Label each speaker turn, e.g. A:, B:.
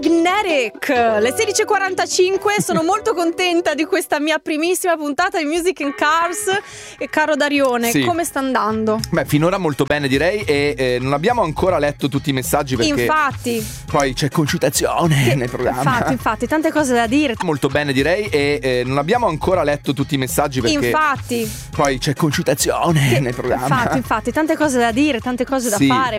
A: Magnetic, le 16:45, sono molto contenta di questa mia primissima puntata di Music in Cars. E caro Darione,
B: Sì.
A: come sta andando?
B: Beh, finora molto bene direi e non abbiamo ancora letto tutti i messaggi perché
A: Infatti,
B: poi c'è concitazione nel programma.
A: infatti, tante cose da dire.
B: Molto bene direi e non abbiamo ancora letto tutti i messaggi perché
A: Infatti,
B: poi c'è concitazione nel programma.
A: infatti, tante cose da dire, tante cose da
B: Sì.
A: fare.